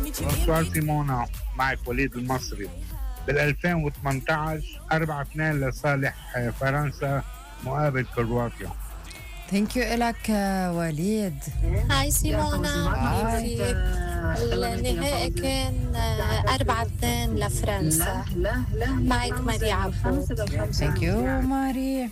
سؤال سيمونا، معك وليد المصري. بال 2018 4-2 لصالح فرنسا مقابل كرواتيا. ثانك يو لك وليد. هاي سيمونا، كيفك؟ النهائي كان 4-2 لفرنسا. معك ماري عبود. ثانك يو ماري.